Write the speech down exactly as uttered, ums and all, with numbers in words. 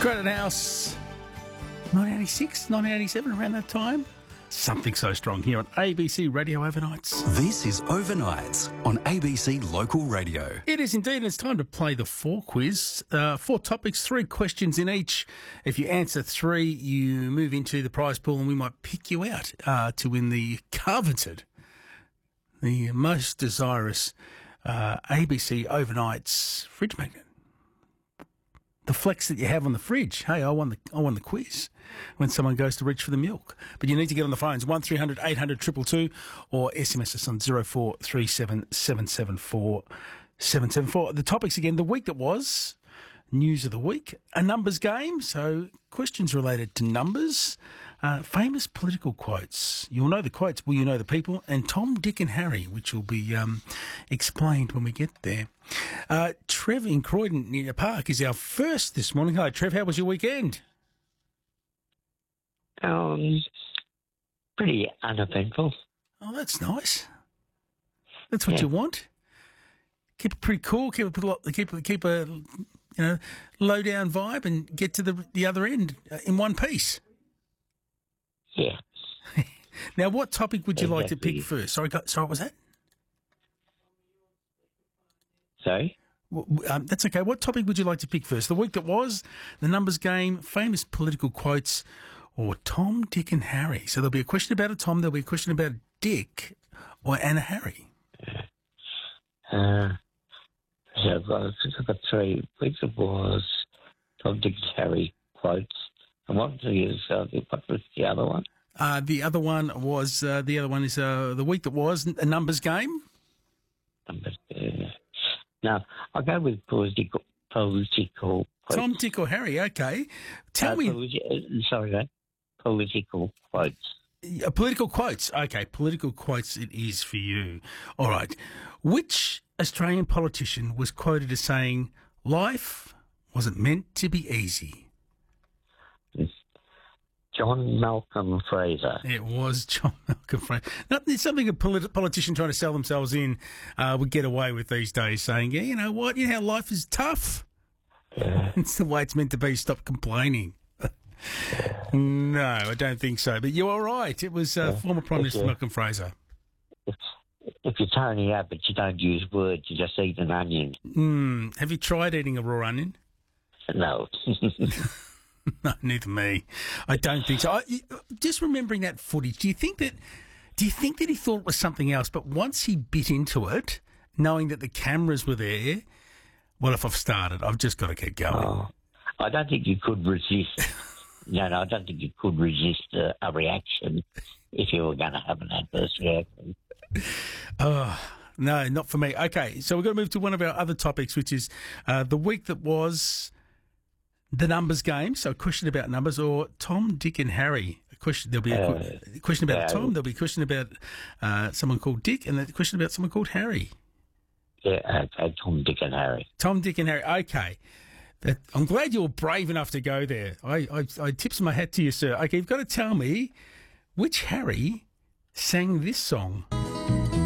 Crowded House, nineteen eighty-six, nineteen eighty-seven, around that time. Something So Strong here on A B C Radio Overnights. This is Overnights on A B C Local Radio. It is indeed, and it's time to play the four quiz. Uh, four topics, three questions in each. If you answer three, you move into the prize pool and we might pick you out uh, to win the coveted, the most desirous uh, A B C Overnights fridge magnet. The flex that you have on the fridge. Hey, I won the I won the quiz when someone goes to reach for the milk. But you need to get on the phones, one three hundred eight hundred two two two, or S M S us on zero four three seven seven seven four seven seven four. The topics again, the week that was, news of the week, a numbers game, so questions related to numbers, uh, famous political quotes. You'll know the quotes, will you know the people, and Tom, Dick and Harry, which will be um, explained when we get there. Uh, Trev in Croydon near Park is our first this morning. Hello, Trev. How was your weekend? Um, pretty uneventful. Oh, that's nice. That's what Yeah. you want. Keep it pretty cool. Keep it keep it, keep a you know low down vibe and get to the the other end uh, in one piece. Yeah. Now, what topic would you like to pick Exactly. first? Sorry, go- sorry, what was that? Sorry? W- w- Um, that's okay. What topic would you like to pick first? The week that was, the numbers game, famous political quotes, or Tom, Dick, and Harry? So there'll be a question about a Tom, there'll be a question about a Dick, or and a Harry. Uh, so I've got, I think I've got three. Which was Tom, Dick, and Harry quotes. And what was, uh, what was the other one? Uh, the other one was uh, the other one is uh, the week that was a numbers game. Number, uh, now, I'll go with political, political quotes. Tom, Dick, or Harry? Okay, tell Uh, me politi- uh, sorry, mate. Political quotes. uh, political quotes. Okay, political quotes. It is for you. All right. Which Australian politician was quoted as saying, "Life wasn't meant to be easy"? John Malcolm Fraser. It was John Malcolm Fraser. Not, it's something a polit- politician trying to sell themselves in uh, would get away with these days, saying, yeah, you know what, you know how life is tough? Yeah. It's the way it's meant to be. Stop complaining. No, I don't think so. But you're all right. It was uh, former Prime Minister Yeah. Malcolm Fraser. If you're Tony Abbott, you don't use words, you just eat an onion. Mm, have you tried eating a raw onion? No. No, neither me. I don't think so. I, just remembering that footage, do you think that do you think that he thought it was something else? But once he bit into it, knowing that the cameras were there, well, if I've started, I've just got to keep going. Oh, I don't think you could resist. No, no, I don't think you could resist a, a reaction if you were going to have an adverse reaction. Oh, no, not for me. Okay, so we're going to move to one of our other topics, which is uh, the week that was the numbers game. So a question about numbers, or Tom, Dick and Harry. A question. There'll be a, Uh, qu- a question about yeah. Tom. There'll be a question about uh, someone called Dick, and a question about someone called Harry. Yeah, okay, Tom, Dick and Harry. Tom, Dick and Harry. Okay. That, I'm glad you were brave enough to go there. I, I, I tips my hat to you, sir. Okay, you've got to tell me which Harry sang this song.